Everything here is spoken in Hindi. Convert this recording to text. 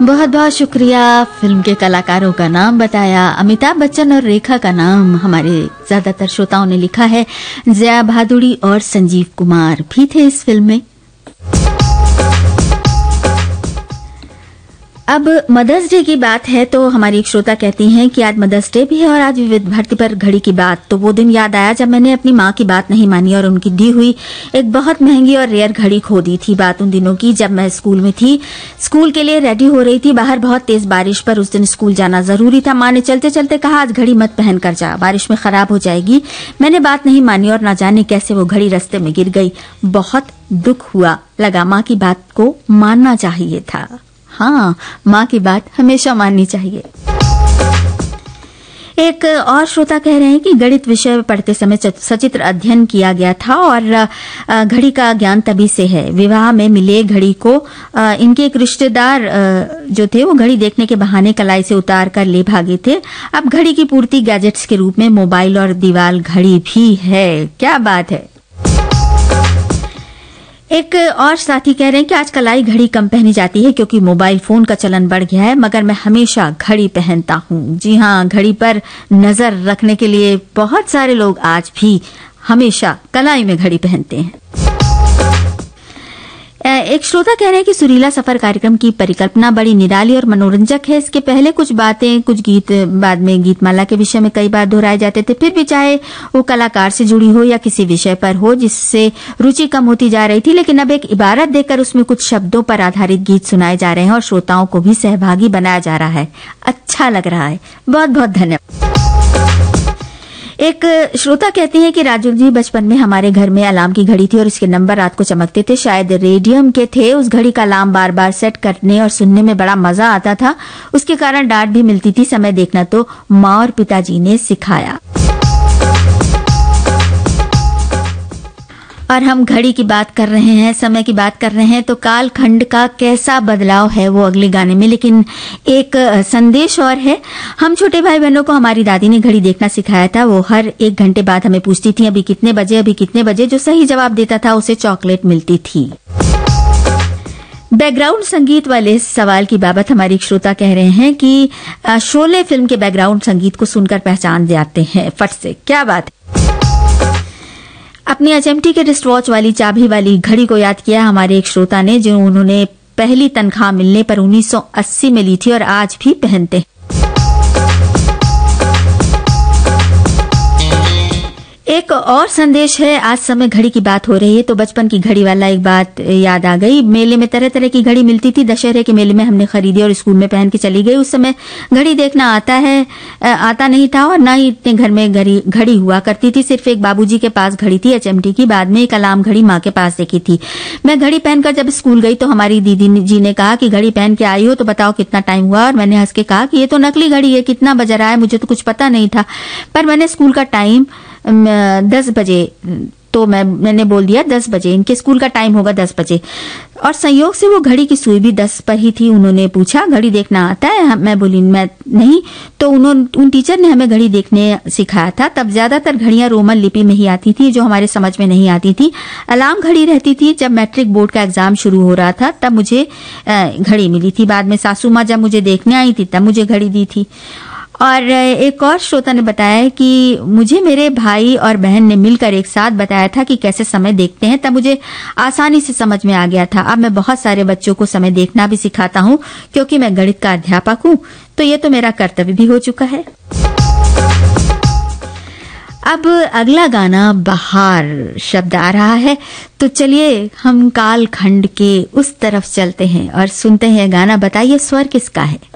बहुत बहुत शुक्रिया। फिल्म के कलाकारों का नाम बताया, अमिताभ बच्चन और रेखा का नाम हमारे ज्यादातर श्रोताओं ने लिखा है। जया भादुड़ी और संजीव कुमार भी थे इस फिल्म में। अब मदर्स डे की बात है तो हमारी एक श्रोता कहती हैं कि आज मदर्स डे भी है और आज विविध भारती पर घड़ी की बात, तो वो दिन याद आया जब मैंने अपनी माँ की बात नहीं मानी और उनकी दी हुई एक बहुत महंगी और रेयर घड़ी खो दी थी। बात उन दिनों की जब मैं स्कूल में थी, स्कूल के लिए रेडी हो रही थी। बाहर बहुत तेज बारिश, पर उस दिन स्कूल जाना जरूरी था। माँ ने चलते चलते कहा, आज घड़ी मत पहन कर जा, बारिश में खराब हो जाएगी। मैंने बात नहीं मानी और ना जाने कैसे वो घड़ी रास्ते में गिर गई। बहुत दुख हुआ, लगा माँ की बात को मानना चाहिए था। हाँ, माँ की बात हमेशा माननी चाहिए। एक और श्रोता कह रहे हैं कि गणित विषय पढ़ते समय सचित्र अध्ययन किया गया था और घड़ी का ज्ञान तभी से है। विवाह में मिले घड़ी को इनके एक रिश्तेदार जो थे वो घड़ी देखने के बहाने कलाई से उतार कर ले भागे थे। अब घड़ी की पूर्ति गैजेट्स के रूप में मोबाइल और दीवार घड़ी भी है। क्या बात है। एक और साथी कह रहे हैं कि आज कलाई घड़ी कम पहनी जाती है क्योंकि मोबाइल फोन का चलन बढ़ गया है, मगर मैं हमेशा घड़ी पहनता हूँ। जी हाँ, घड़ी पर नजर रखने के लिए बहुत सारे लोग आज भी हमेशा कलाई में घड़ी पहनते हैं। एक श्रोता कह रहे हैं कि सुरीला सफर कार्यक्रम की परिकल्पना बड़ी निराली और मनोरंजक है। इसके पहले कुछ बातें, कुछ गीत बाद में गीतमाला के विषय में कई बार दोहराए जाते थे, फिर भी चाहे वो कलाकार से जुड़ी हो या किसी विषय पर हो जिससे रुचि कम होती जा रही थी। लेकिन अब एक इबारत देकर उसमें कुछ शब्दों पर आधारित गीत सुनाए जा रहे हैं और श्रोताओं को भी सहभागी बनाया जा रहा है। अच्छा लग रहा है, बहुत बहुत धन्यवाद। एक श्रोता कहते हैं कि राजू जी, बचपन में हमारे घर में अलार्म की घड़ी थी और इसके नंबर रात को चमकते थे, शायद रेडियम के थे। उस घड़ी का अलार्म बार बार सेट करने और सुनने में बड़ा मजा आता था। उसके कारण डांट भी मिलती थी। समय देखना तो माँ और पिताजी ने सिखाया। और हम घड़ी की बात कर रहे हैं, समय की बात कर रहे हैं, तो कालखंड का कैसा बदलाव है वो अगले गाने में। लेकिन एक संदेश और है। हम छोटे भाई बहनों को हमारी दादी ने घड़ी देखना सिखाया था। वो हर 1 घंटे बाद हमें पूछती थी, अभी कितने बजे, अभी कितने बजे। जो सही जवाब देता था उसे चॉकलेट मिलती थी। बैकग्राउंड संगीत वाले सवाल की बाबत हमारी एक श्रोता कह रहे हैं कि शोले फिल्म के बैकग्राउंड संगीत को सुनकर पहचान जाते हैं फट से। क्या बात है। अपनी HMT के रिस्ट वॉच वाली चाबी वाली घड़ी को याद किया हमारे एक श्रोता ने, जो उन्होंने पहली तनख्वाह मिलने पर 1980 में ली थी और आज भी पहनते हैं। एक और संदेश है। आज समय घड़ी की बात हो रही है तो बचपन की घड़ी वाला एक बात याद आ गई। मेले में तरह तरह की घड़ी मिलती थी। दशहरे के मेले में हमने खरीदी और स्कूल में पहन के चली गई। उस समय घड़ी देखना आता नहीं था और ना ही इतने घर में घड़ी हुआ करती थी। सिर्फ एक बाबूजी के पास घड़ी थी HMT की। बाद में एक अलार्म घड़ी माँ के पास देखी थी। मैं घड़ी पहनकर जब स्कूल गई तो हमारी दीदी जी ने कहा कि घड़ी पहन के आई हो तो बताओ कितना टाइम हुआ। और मैंने हंस के कहा कि ये तो नकली घड़ी है, कितना बज रहा है, मुझे तो कुछ पता नहीं था। पर मैंने स्कूल का टाइम 10 बजे, तो मैंने बोल दिया 10 बजे, इनके स्कूल का टाइम होगा 10 बजे। और संयोग से वो घड़ी की सुई भी 10 पर ही थी। उन्होंने पूछा, घड़ी देखना आता है? मैं बोली मैं नहीं। तो उन टीचर ने हमें घड़ी देखने सिखाया था। तब ज्यादातर घड़ियां रोमन लिपि में ही आती थी, जो हमारे समझ में नहीं आती थी। अलार्म घड़ी रहती थी। जब मैट्रिक बोर्ड का एग्जाम शुरू हो रहा था तब मुझे घड़ी मिली थी। बाद में सासू माँ जब मुझे देखने आई थी तब मुझे घड़ी दी थी। और एक और श्रोता ने बताया कि मुझे मेरे भाई और बहन ने मिलकर एक साथ बताया था कि कैसे समय देखते हैं, तब मुझे आसानी से समझ में आ गया था। अब मैं बहुत सारे बच्चों को समय देखना भी सिखाता हूँ क्योंकि मैं गणित का अध्यापक हूँ, तो ये तो मेरा कर्तव्य भी हो चुका है। अब अगला गाना बहार शब्द आ रहा है, तो चलिए हम कालखंड के उस तरफ चलते हैं और सुनते हैं गाना। बताइए स्वर किसका है।